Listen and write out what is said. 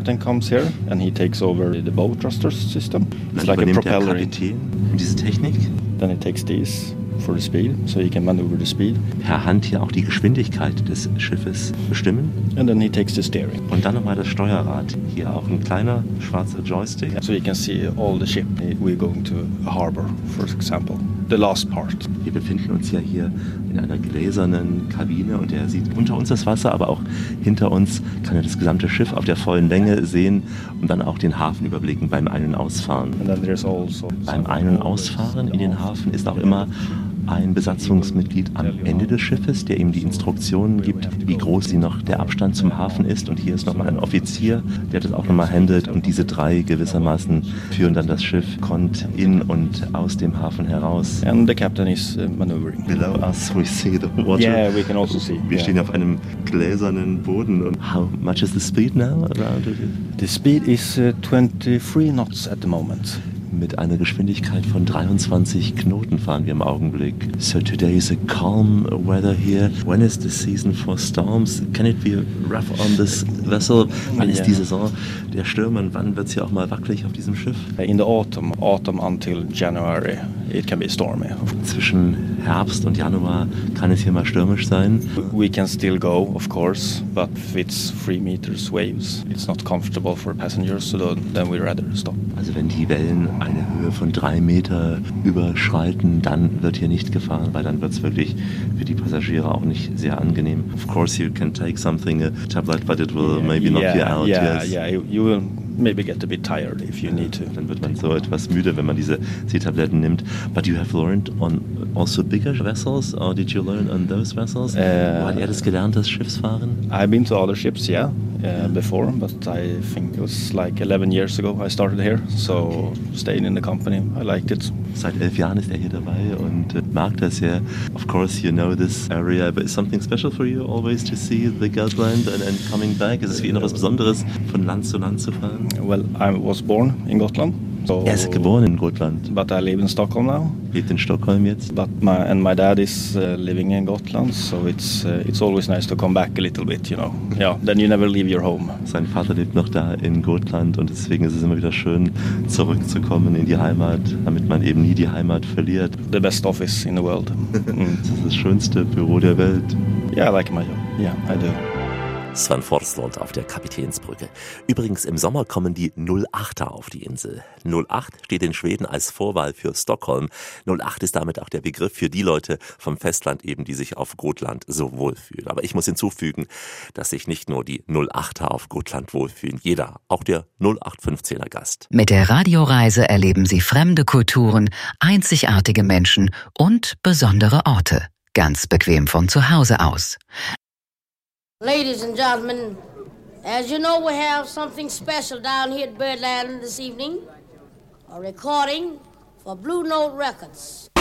captain comes here and he takes over the bow thruster system. It's Dann like a übernimmt propeller. der Kapitän diese Technik. Then he takes these for the speed, so he can maneuver the speed. Per Hand hier auch die Geschwindigkeit des Schiffes bestimmen. And then he takes the steering. Und dann nochmal das Steuerrad. Hier auch ein kleiner schwarzer Joystick. So you can see all the ship. We're going to a harbor, for example. The last part. Wir befinden uns ja hier in einer gläsernen Kabine und er sieht unter uns das Wasser, aber auch hinter uns kann er das gesamte Schiff auf der vollen Länge sehen und dann auch den Hafen überblicken beim Ein- und Ausfahren. And then there's also Beim Ein- und Ausfahren in den Hafen ist auch immer ein Besatzungsmitglied am Ende des Schiffes, der ihm die Instruktionen gibt, wie groß noch der Abstand zum Hafen ist. Und hier ist nochmal ein Offizier, der das auch nochmal handelt. Und diese drei gewissermaßen führen dann das Schiff in und aus dem Hafen heraus. And the captain is maneuvering. Below us we see the water. Yeah, we can also see. Wir stehen auf einem gläsernen Boden. Und how much is the speed now around it? The speed is 23 knots at the moment. Mit einer Geschwindigkeit von 23 Knoten fahren wir im Augenblick. So today is a calm weather here. When is the season for storms? Can it be rough on this vessel? Wann ist die Saison der Stürme und wann wird es hier auch mal wackelig auf diesem Schiff? In the autumn until January, it can be stormy. Zwischen Herbst und Januar kann es hier mal stürmisch sein. We can still go, of course, but if it's 3 meters waves, it's not comfortable for passengers, so then we rather stop. Also wenn die Wellen eine Höhe von 3 Meter überschreiten, dann wird hier nicht gefahren, weil dann wird es wirklich für die Passagiere auch nicht sehr angenehm. Of course you can take something, a tablet, but it will maybe knock you out. Yeah, you will maybe get a bit tired if you need to. Dann wird man so etwas müde, wenn man diese Seetabletten nimmt. But you have learned on also bigger vessels, or did you learn on those vessels? Wo hat das gelernt, das Schiffsfahren? I've been to other ships, before, but I think it was like 11 years ago I started here, so staying in the company, I liked it. Seit 11 Jahren ist er hier dabei und mag das sehr. Of course you know this area, but is something special for you always to see the Gotland and coming back? Ist es für ihn noch was Besonderes, von Land zu Land zu fahren? Well, I was born in Gotland. So, er ist geboren in Gotland. But I live in Stockholm now. Lebt in Stockholm jetzt. But my dad is living in Gotland, so it's always nice to come back a little bit, you know. Yeah, then you never leave your home. Sein Vater lebt noch da in Gotland und deswegen ist es immer wieder schön, zurückzukommen in die Heimat, damit man eben nie die Heimat verliert. The best office in the world. Das ist das schönste Büro der Welt. Yeah, I like my job. Yeah, I do. Sven Forslund auf der Kapitänsbrücke. Übrigens, im Sommer kommen die 08er auf die Insel. 08 steht in Schweden als Vorwahl für Stockholm. 08 ist damit auch der Begriff für die Leute vom Festland eben, die sich auf Gotland so wohlfühlen. Aber ich muss hinzufügen, dass sich nicht nur die 08er auf Gotland wohlfühlen. Jeder, auch der 0815er Gast. Mit der Radioreise erleben Sie fremde Kulturen, einzigartige Menschen und besondere Orte. Ganz bequem von zu Hause aus. Ladies and gentlemen, as you know, we have something special down here at Birdland this evening. A recording for Blue Note Records.